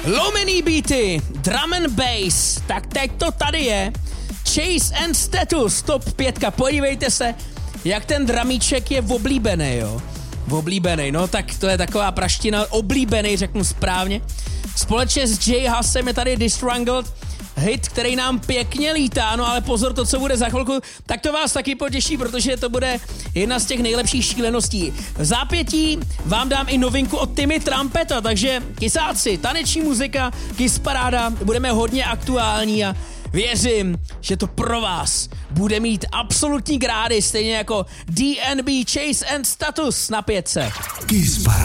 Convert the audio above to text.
Lomený beaty, drum and bass, tak teď to tady je. Chase and Status, top 5. Podívejte se, jak ten dramíček je oblíbený, jo. Oblíbený, no tak to je taková praština, oblíbený, řeknu správně. Společně s Jay Hussem je tady Distrungled, hit, který nám pěkně lítá, no ale pozor, to, co bude za chvilku, tak to vás taky potěší, protože to bude jedna z těch nejlepších šíleností. V zápětí vám dám i novinku od Timmy Trumpeta, takže kysáci, taneční muzika, Kiss Paráda, budeme hodně aktuální a věřím, že to pro vás bude mít absolutní grády, stejně jako DNB Chase and Status na 5. Kiss Paráda.